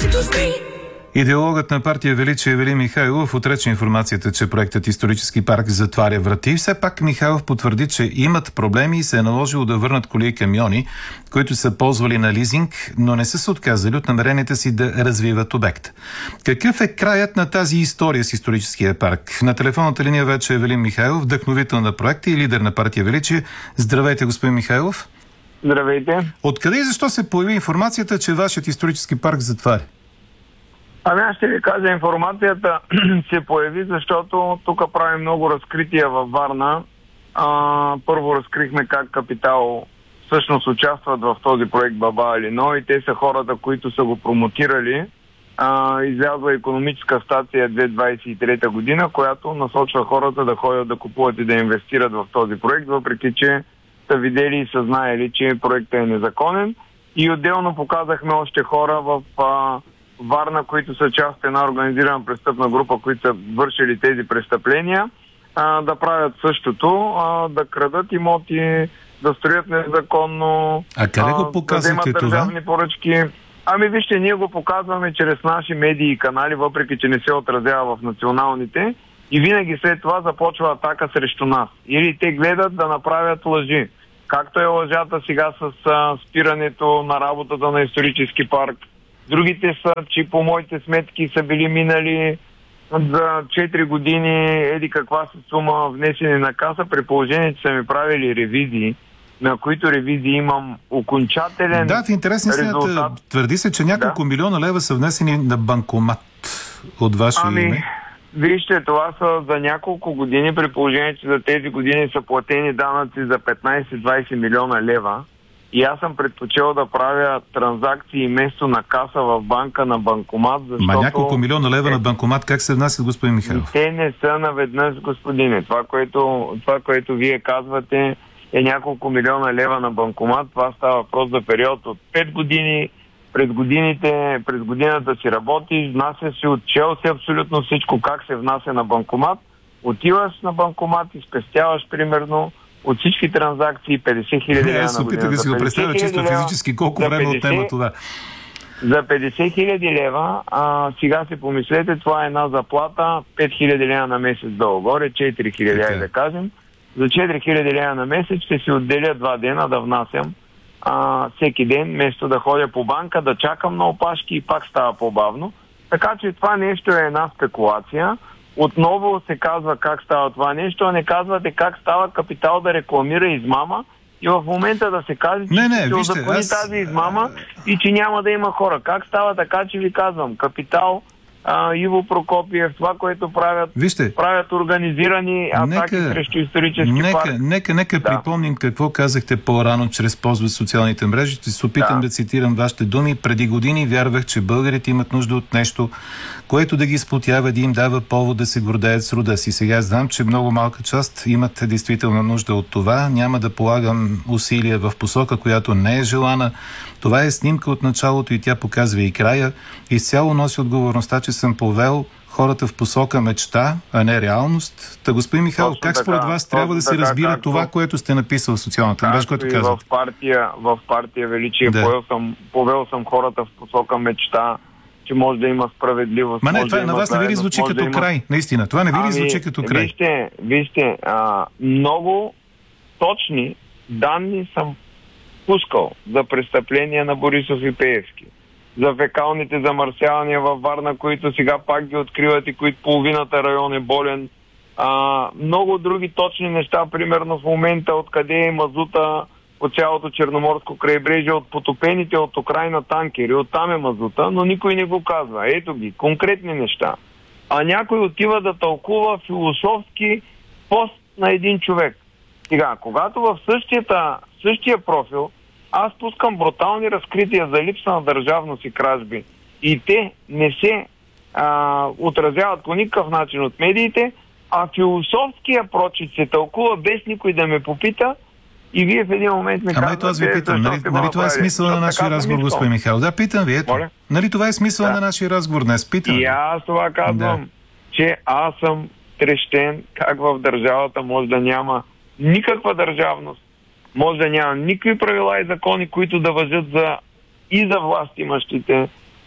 Идеологът на партия Величие Евелин Михайлов отрече информацията, че проектът Исторически парк затваря врати. Все пак Михайлов потвърди, че имат проблеми и се е наложило да върнат коли и камиони, които са ползвали на лизинг, но не са се отказали от намеренията си да развиват обект. Какъв е краят на тази история с Историческия парк? На телефонната линия вече Евелин Михайлов, вдъхновител на проекта и лидер на партия Величие. Здравейте, господин Михайлов. Здравейте. Откъде и защо се появи информацията, че вашият исторически парк затваря? Ами аз ще ви кажа, информацията се появи, защото тук правим много разкрития във Варна. Първо разкрихме как Капитал всъщност участват в този проект Баба Алино и те са хората, които са го промотирали. Излязла икономическа стация 2023 година, която насочва хората да ходят да купуват и да инвестират в този проект, въпреки че са видели и са знаели, че проектът е незаконен. И отделно показахме още хора в Варна, които са част от една организирана престъпна група, които са вършили тези престъпления, да правят същото, да крадат имоти, да строят незаконно, а къде го показвате да вземат държавни поръчки. Ами вижте, ние го показваме чрез наши медии и канали, въпреки че не се отразява в националните, и винаги след това започва атака срещу нас. Или те гледат да направят лъжи. Както е лъжата сега с спирането на работата на исторически парк. Другите са, че по моите сметки са били минали за 4 години еди каква се сума внесени на каса, при положение, че са ми правили ревизии, на които ревизии имам окончателен в интересни резултат. Твърди се, че няколко милиона лева са внесени на банкомат от ваше име. Вижте, това са за няколко години, при положение, че за тези години са платени данъци за 15-20 милиона лева. И аз съм предпочел да правя транзакции вместо на каса в банка на банкомат, защото... няколко милиона лева на банкомат, как се внасят, господин Михайлов? Те не са наведнъж, господине. Това, което вие казвате, е няколко милиона лева на банкомат. Това става въпрос за период от 5 години. През годината си работиш, внася си, отчел си абсолютно всичко как се внася на банкомат. Отиваш на банкомат и спестяваш примерно от всички транзакции 50 хиляди лева на година. Опитах да си го представя чисто физически колко време отнема това. За 50 хиляди лева, сега си помислете, това е една заплата, 5 хиляди лева на месец долу-горе, 4 хиляди лева да кажем. За 4 хиляди лева на месец ще си отделя 2 дена да внасям всеки ден, вместо да ходя по банка, да чакам на опашки и пак става по-бавно. Така че това нещо е една спекулация. Отново се казва как става това нещо, а не казвате как става Капитал да рекламира измама и в момента да се каже, че ще узакони тази измама и че няма да има хора. Как става така, че ви казвам, Капитал, Иво Прокопиев, това, което правят организирани атаки срещу исторически парк. Нека припомним какво казахте по-рано чрез ползва социалните мрежи. Ще се опитам да цитирам вашите думи. Преди години вярвах, че българите имат нужда от нещо, което да ги сплотява, да им дава повод да се гордеят с рода си. Сега знам, че много малка част имат действително нужда от това. Няма да полагам усилия в посока, която не е желана. Това е снимка от началото и тя показва и края. Изцяло носи отговорността, че съм повел хората в посока мечта, а не реалност. Господин Михайлов, как според вас трябва да се разбира това, което сте написал в социалната мрежа, което казвате? В партия Величие повел съм хората в посока мечта, че може да има справедливост. Това на вас не ви ли звучи като край? Наистина, това не ви ли звучи като край? Вижте, много точни данни съм пускал за престъпления на Борисов и Пеевски, за фекалните замърсявания във Варна, които сега пак ги откриват и които половината район е болен. Много други точни неща, примерно в момента откъде е мазута по цялото Черноморско крайбрежие, от потопените от Украйна танкери, оттам е мазута, но никой не го казва. Ето ги, конкретни неща. А някой отива да тълкува философски пост на един човек. Сега, когато в същия профил аз пускам брутални разкрития за липса на държавност и кражби и те не се отразяват по никакъв начин от медиите, а философския прочит се тълкува без никой да ме попита и вие в един момент ми казвате... Ето аз ви питам, нали това е смисъл на нашия разговор, господин Михайлов? Да, питам ви, ето. Нали това е смисъл на нашия разговор днес? Питам. И аз това казвам, че аз съм трещен как в държавата може да няма никаква държавност, може да няма никакви правила и закони, които да важат и за властимащите,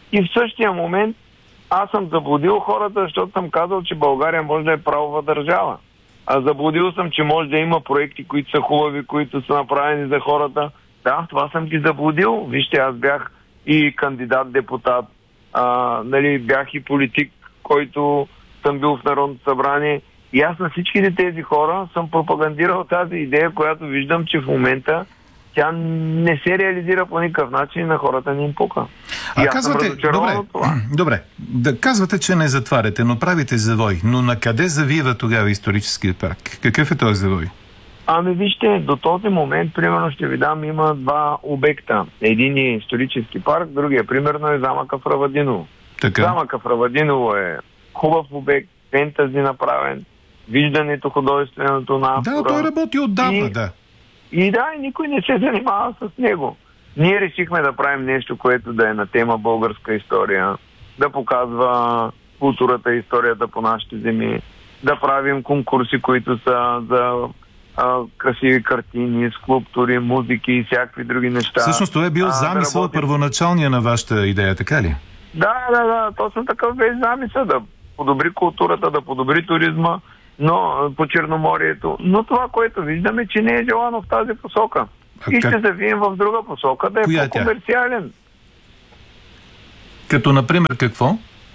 И в същия момент аз съм заблудил хората, защото съм казал, че България може да е правова държава. А заблудил съм, че може да има проекти, които са хубави, които са направени за хората. Да, това съм ги заблудил. Вижте, аз бях и кандидат-депутат, бях и политик, който съм бил в Народното събрание. И аз на всичките тези хора съм пропагандирал тази идея, която виждам, че в момента тя не се реализира по никакъв начин и на хората не им пука. А казвате, добре, да казвате, че не затваряте, но правите завой. Но на къде завива тогава историческият парк? Какъв е този завой? Ами вижте, до този момент, примерно ще ви дам, има два обекта. Един е исторически парк, другия примерно е замъка в Равадиново. Замъка в Равадиново е хубав обект, фентази направен, виждането художественото на автора. Да, той работи отдавна, да. И никой не се занимава с него. Ние решихме да правим нещо, което да е на тема българска история, да показва културата и историята по нашите земи, да правим конкурси, които са за красиви картини, скулптури, музики и всякакви други неща. Всъщност това е бил замисъл първоначалния на вашата идея, така ли? Да, точно такъв беше замисъл, да подобри културата, да подобри туризма, но по Черноморието. Но това, което виждаме, че не е желано в тази посока. И ще завием в друга посока, да е по-комерциален. Като, например, какво?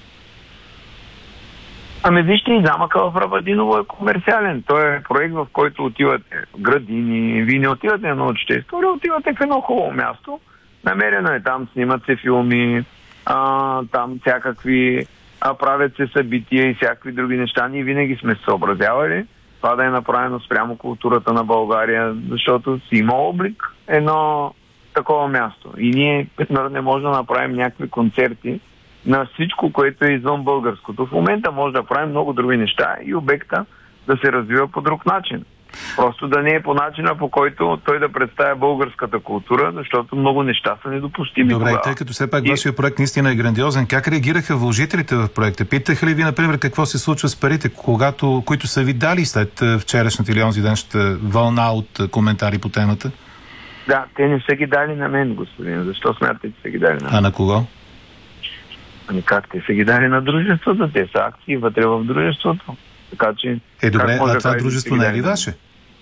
Ами вижте, и замъка в Равадиново е комерциален. Той е проект, в който отивате в градини. Вие не отивате на научната история, отивате в едно хубаво място. Намерено е там, снимат се филми, там всякакви правят се събития и всякакви други неща. Ние винаги сме се съобразявали това да е направено спрямо културата на България, защото си има облик едно такова място. И ние не можем да направим някакви концерти на всичко, което е извън българското. В момента може да правим много други неща и обекта да се развива по друг начин. Просто да не е по начина, по който той да представя българската култура, защото много неща са недопустими. Добре, и тъй като все пак вашия проект наистина е грандиозен, как реагираха вложителите в проекта? Питаха ли ви, например, какво се случва с парите, които са ви дали след вчерашната или онзи денщата вълна от коментари по темата? Да, те не са ги дали на мен, господин. Защо смятате, че са ги дали на мен? А на кого? Ами как? Те са ги дали на дружеството. Те са акции вътре в дружеството. Така че... добре, а това дружество не е ли ваше?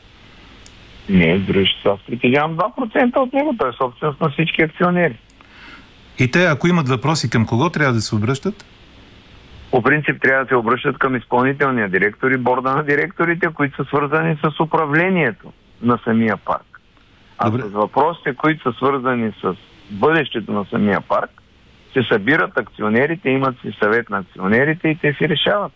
Не, дружество. Аз притежавам 2% от него. Той е собственост на всички акционери. И те, ако имат въпроси, към кого трябва да се обръщат? По принцип трябва да се обръщат към изпълнителния директор и борда на директорите, които са свързани с управлението на самия парк. А с въпросите, които са свързани с бъдещето на самия парк, се събират акционерите, имат си съвет на акционерите и те си решават.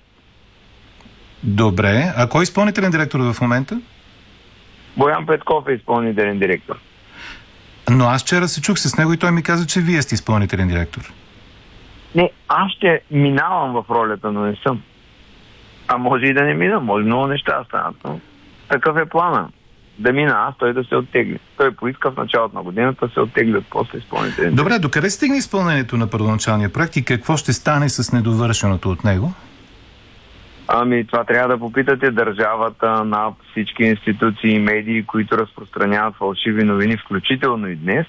Добре. А кой е изпълнителен директор в момента? Боян Петков е изпълнителен директор. Но аз вчера се чух с него и той ми каза, че вие сте изпълнителен директор. Не, аз ще минавам в ролята, но не съм. А може и да не мина, може много неща станат. Но такъв е плана. Да мина аз, той да се оттегли. Той поиска в началото на годината, се оттеглят после изпълнителен. Добре, докъде стигне изпълнението на първоначалния проект и какво ще стане с недовършеното от него? Ами това трябва да попитате държавата, на всички институции и медии, които разпространяват фалшиви новини, включително и днес.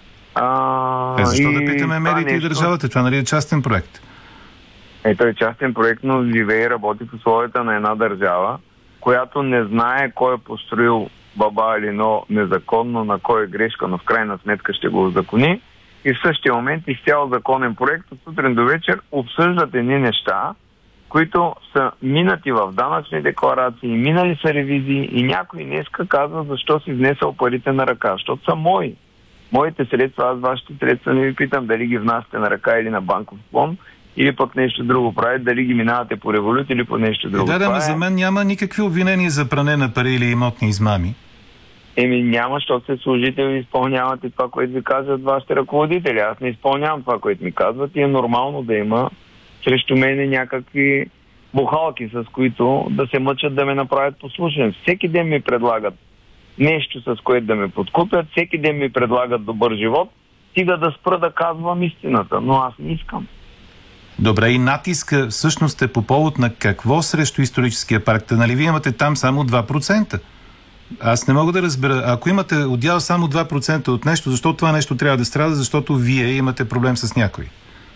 Защо да питаме медиите и държавата? Това нали е частен проект? Той е частен проект, но живее и работи в условията на една държава, която не знае кой е построил баба или но незаконно, на кой е грешка, но в крайна сметка ще го узакони. И в същия момент изцяло законен проект от сутрин до вечер обсъждат едни неща, които са минати в данъчни декларации, минали са ревизии и някой днеска казва защо си внесъл парите на ръка, защото са мои. Моите средства, аз вашите средства не ви питам дали ги внасяте на ръка или на банков клон, или пък нещо друго правят, дали ги минавате по револют или по нещо друго. Да, за мен няма никакви обвинения за пране на пари или имотни измами. Няма, защото сте служители и изпълнявате това, което ви казват вашите ръководители. Аз не изпълнявам това, което ми казват и е нормално да има срещу мене някакви бухалки, с които да се мъчат да ме направят послушен. Всеки ден ми предлагат нещо, с което да ме подкупят, всеки ден ми предлагат добър живот, стига да спра да казвам истината, но аз не искам. Добре, и натиска всъщност е по повод на какво срещу историческия парк? Нали вие имате там само 2%? Аз не мога да разбера. Ако имате отдял само 2% от нещо, защо това нещо трябва да страда? Защото вие имате проблем с някой.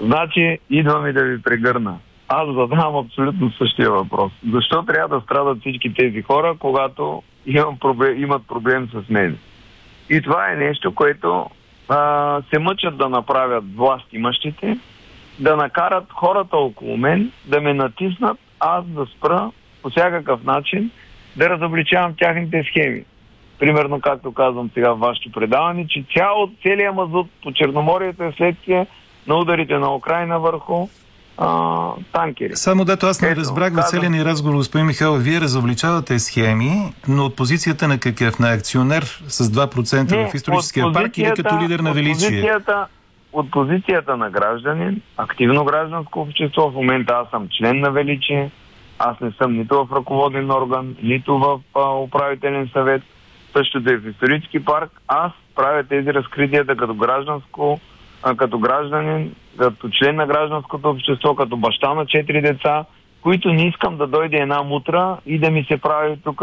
значи идвам и да ви прегърна. Аз задавам абсолютно същия въпрос. Защо трябва да страдат всички тези хора, когато имат проблем с мен? И това е нещо, което се мъчат да направят власт имащите, да накарат хората около мен да ме натиснат, аз да спра по всякакъв начин да разобличавам тяхните схеми. Примерно, както казвам сега в вашето предаване, че целият мазут по Черноморието е следствие на ударите на Украйна върху танкери. Само дето аз не разбрах в целия ни разговор, господин Михайлов, вие разобличавате схеми, но от позицията на какъв? На акционер с 2% в историческия парк или като лидер на величие? От позицията на гражданин, активно гражданско общество, в момента аз съм член на величие, аз не съм нито в ръководен орган, нито в управителен съвет, същото е в исторически парк. Аз правя тези разкритията като гражданин, като член на гражданското общество, като баща на 4 деца, които не искам да дойде една мутра и да ми се прави тук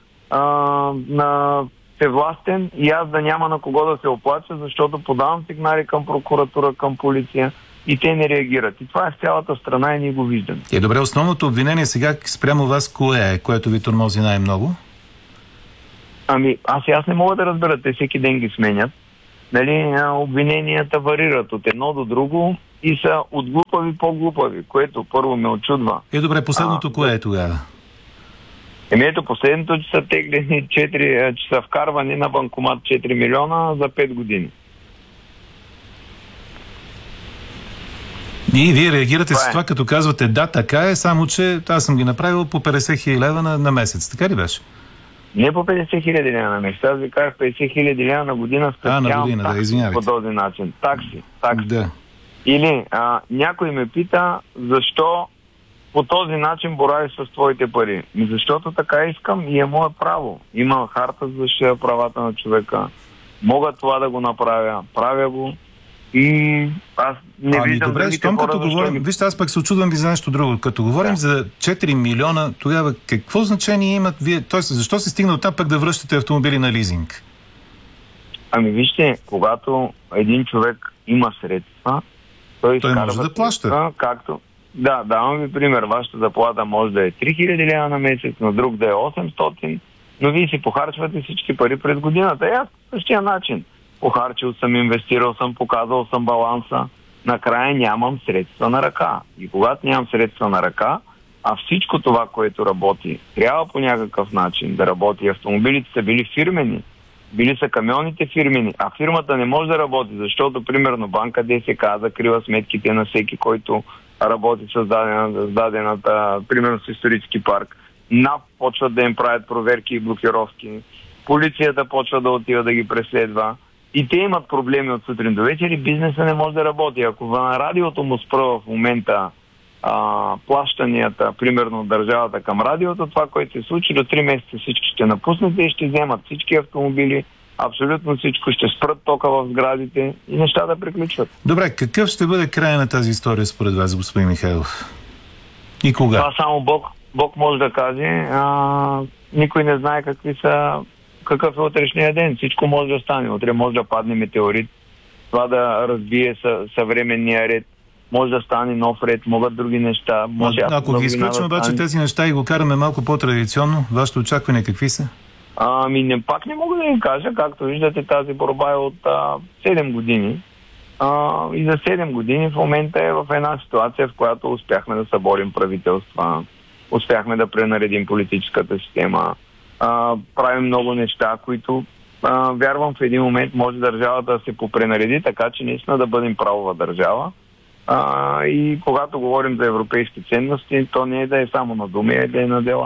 на всевластен и аз да няма на кого да се оплача, защото подавам сигнали към прокуратура, към полиция и те не реагират. И това е в цялата страна и ние го виждаме. Добре, основното обвинение сега спрямо вас кое е, което ви тормози най-много? Аз не мога да разбера, те всеки ден ги сменят. Обвиненията варират от едно до друго и са от глупави по-глупави, което първо ме очудва. Добре, последното кое е тогава? Последното, че са теглени че са вкарвани на банкомат 4 милиона за 5 години. И вие реагирате с това, като казвате да, така е, само че аз съм ги направил по 50 хиляди лева на месец. Така ли беше? Не по 50 хиляди лева на месец. Аз ви казах 50 хиляди лева на година специално такси по този начин. Такси. Да. Или някой ме пита защо по този начин боравиш с твоите пари. Защото така искам и е мое право. Има харта за защита правата на човека. Мога това да го направя. Правя го. И аз не виждам добре, щом като говорим, вижте, аз пък се очудвам ви за нещо друго. Като говорим за 4 милиона, тогава какво значение имат вие? Тоест, защо се стигна оттам пък да връщате автомобили на лизинг? Вижте, когато един човек има средства, той може да плаща. Както... Да, давам ви пример. Вашата заплата може да е 3000 лева на месец, на друг да е 800, но вие си похарчвате всички пари през годината. И аз по същия начин. Похарчил съм, инвестирал съм, показал съм баланса. Накрая нямам средства на ръка. И когато нямам средства на ръка, а всичко това, което работи, трябва по някакъв начин да работи. Автомобилите са били фирмени, били са камионите фирмени, а фирмата не може да работи, защото, примерно, банка ДСК закрива сметките на всеки, който работи с дадената, примерно с исторически парк. НАП почват да им правят проверки и блокировки. Полицията почва да отива да ги преследва. И те имат проблеми от сутрин до вечер и бизнеса не може да работи. Ако на радиото му спра в момента плащанията, примерно от държавата към радиото, това, което се случи, до 3 месеца всички ще напуснете и ще вземат всички автомобили, абсолютно всичко, ще спрат тока в сградите и нещата приключват. Добре, какъв ще бъде края на тази история според вас, господин Михайлов? И кога? Това само Бог може да каже. Никой не знае какъв е утрешния ден. Всичко може да стане. Утре може да падне метеорит, това да разбие съвременния ред. Може да стане нов ред, могат други неща. Ако ги изключим обаче тези неща и го караме малко по-традиционно, вашите очаквания какви са? Пак не мога да ви кажа. Както виждате, тази борба е от 7 години. И за 7 години в момента е в една ситуация, в която успяхме да съборим правителства, успяхме да пренаредим политическата система, правим много неща, които вярвам в един момент може държавата да се попренареди, така че наистина да бъдем правова държава. И когато говорим за европейски ценности, то не е да е само на думи, а да е на дела.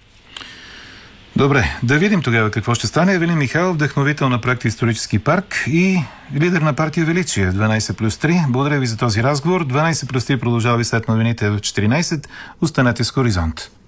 Добре, да видим тогава какво ще стане. Евелин Михайлов, вдъхновител на проекта Исторически парк и лидер на партия Величие 12+3. Благодаря ви за този разговор. 12+3 продължава и след новините в 14. Останете с Хоризонт.